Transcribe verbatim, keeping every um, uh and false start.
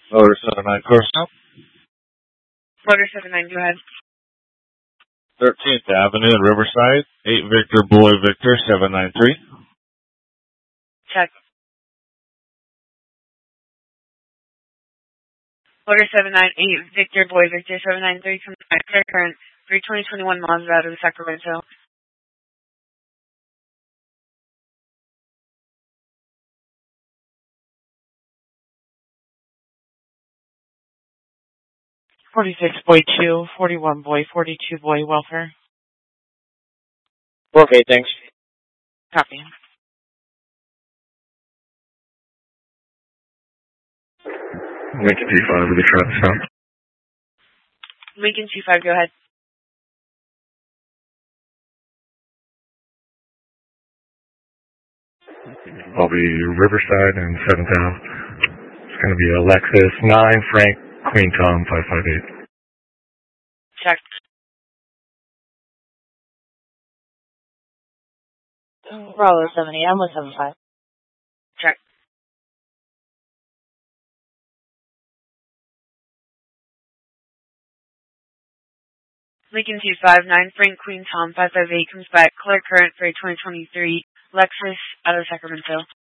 Motor seven nine Corso. Motor seven nine, go ahead. thirteenth Avenue in Riverside. eight Victor Boy Victor seven nine three. Check. Motor seven nine eight Victor Boy Victor seven nine three comes back. Clear current for twenty twenty-one Mazda out of Sacramento. forty-six Boy two, forty-one Boy, forty-two Boy, welfare. Okay, thanks. Copy. Lincoln T five with the traffic stop. Lincoln T five, go ahead. I'll be Riverside and seventh Ave. It's going to be a Lexus nine Frank Queen Tom five five eight. Check. Bravo seventy, I'm with seven five. Check. Lincoln two five nine Frank Queen Tom five five eight comes back. Clear current for a twenty twenty-three Lexus out of Sacramento.